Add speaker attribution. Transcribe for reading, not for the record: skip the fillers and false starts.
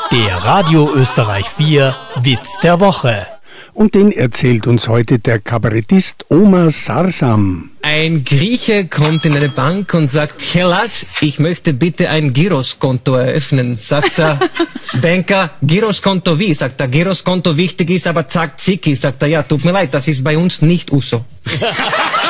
Speaker 1: Der Radio Österreich 4 Witz der Woche.
Speaker 2: Und den erzählt uns heute der Kabarettist Omar Sarsam.
Speaker 3: Ein Grieche kommt in eine Bank und sagt: Hellas, ich möchte bitte ein Giroskonto eröffnen. Sagt der Banker: Giroskonto wie? Sagt er: Giroskonto wichtig ist, aber zack, zicki. Sagt er: ja, tut mir leid, das ist bei uns nicht Uso.